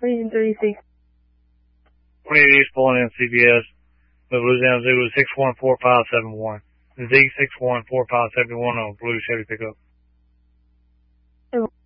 Region 36. 28 pulling in CBS. Louisiana Zulu 614571. Z614571 on blue Chevy pickup.